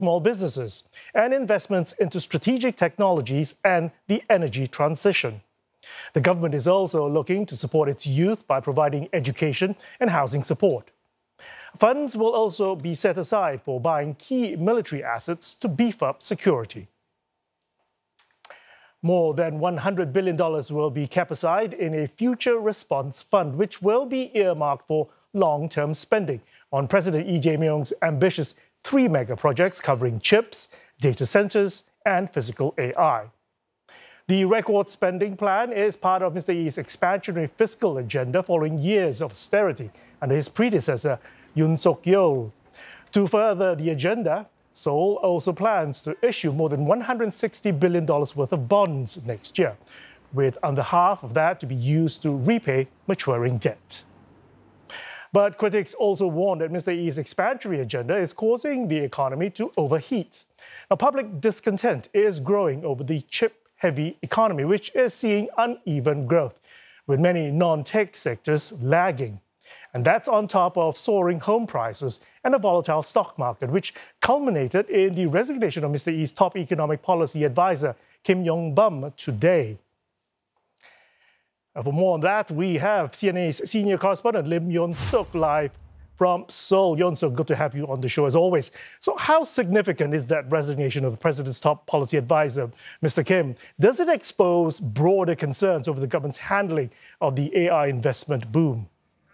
small businesses and investments into strategic technologies and the energy transition. The government is also looking to support its youth by providing education and housing support. Funds will also be set aside for buying key military assets to beef up security. More than $100 billion will be kept aside in a future response fund, which will be earmarked for long-term spending on President Lee Jae-myung's ambitious 3 mega projects covering chips, data centers, and physical AI. The record spending plan is part of Mr. Lee's expansionary fiscal agenda following years of austerity under his predecessor, Yoon Suk-yeol. To further the agenda, Seoul also plans to issue more than $160 billion worth of bonds next year, with under half of that to be used to repay maturing debt. But critics also warn that Mr. Lee's expansionary agenda is causing the economy to overheat. Now, public discontent is growing over the chip-heavy economy, which is seeing uneven growth, with many non-tech sectors lagging. And that's on top of soaring home prices and a volatile stock market, which culminated in the resignation of Mr. Lee's top economic policy advisor, Kim Yong-bum, today. For more on that, we have CNA's senior correspondent Lim Yon-suk live from Seoul. Yon-suk, good to have you on the show as always. So how significant is that resignation of the president's top policy advisor, Mr. Kim? Does it expose broader concerns over the government's handling of the AI investment boom?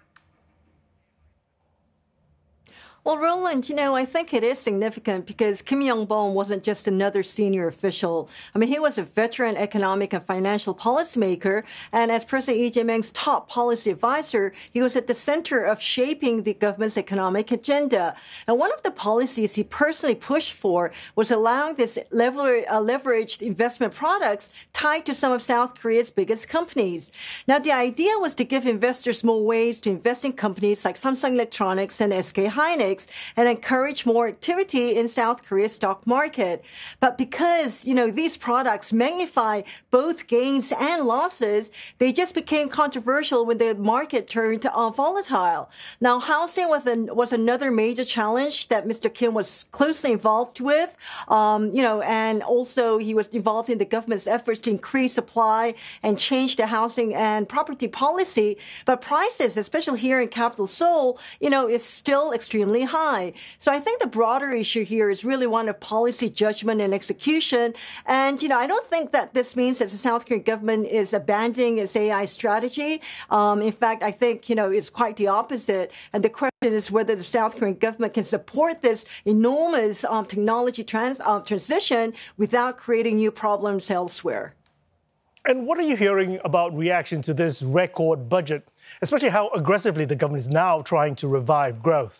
Well, Roland, I think it is significant because Kim Yong-bum wasn't just another senior official. I mean, he was a veteran economic and financial policymaker, and as President Lee Jae-myung's top policy advisor, he was at the center of shaping the government's economic agenda. And one of the policies he personally pushed for was allowing this leveraged investment products tied to some of South Korea's biggest companies. Now, the idea was to give investors more ways to invest in companies like Samsung Electronics and SK Hynix, and encourage more activity in South Korea's stock market. But because, these products magnify both gains and losses, they just became controversial when the market turned volatile. Now, housing was another major challenge that Mr. Kim was closely involved with, and also he was involved in the government's efforts to increase supply and change the housing and property policy. But prices, especially here in capital Seoul, is still extremely high. So I think the broader issue here is really one of policy judgment and execution. And, I don't think that this means that the South Korean government is abandoning its AI strategy. In fact, I think, it's quite the opposite. And the question is whether the South Korean government can support this enormous technology transition without creating new problems elsewhere. And what are you hearing about reaction to this record budget, especially how aggressively the government is now trying to revive growth?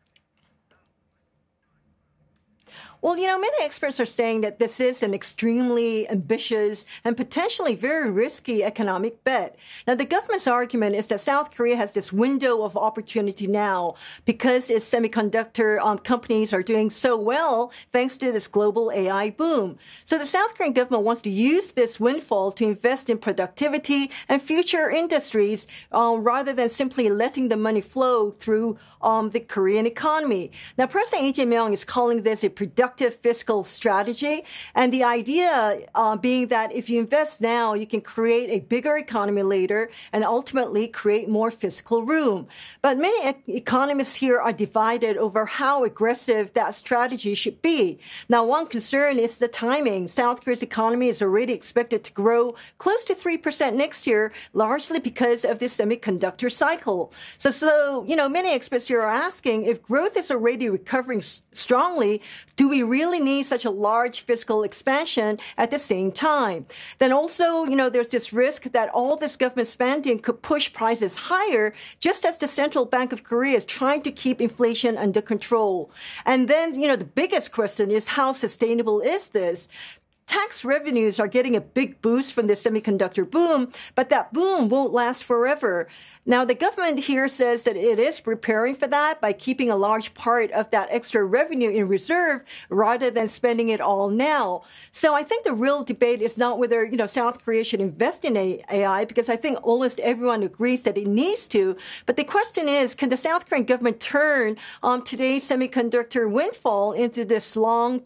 Well, many experts are saying that this is an extremely ambitious and potentially very risky economic bet. Now, the government's argument is that South Korea has this window of opportunity now because its semiconductor companies are doing so well thanks to this global AI boom. So the South Korean government wants to use this windfall to invest in productivity and future industries rather than simply letting the money flow through the Korean economy. Now, President Lee Jae-myung is calling this a productive fiscal strategy. And the idea being that if you invest now, you can create a bigger economy later and ultimately create more fiscal room. But many economists here are divided over how aggressive that strategy should be. Now, one concern is the timing. South Korea's economy is already expected to grow close to 3% next year, largely because of the semiconductor cycle. So many experts here are asking, if growth is already recovering strongly, do we really need such a large fiscal expansion at the same time? Then also, there's this risk that all this government spending could push prices higher, just as the Central Bank of Korea is trying to keep inflation under control. And then, the biggest question is how sustainable is this? tax revenues are getting a big boost from the semiconductor boom, but that boom won't last forever. Now, the government here says that it is preparing for that by keeping a large part of that extra revenue in reserve rather than spending it all now. So I think the real debate is not whether, South Korea should invest in AI, because I think almost everyone agrees that it needs to. But the question is, can the South Korean government turn today's semiconductor windfall into this long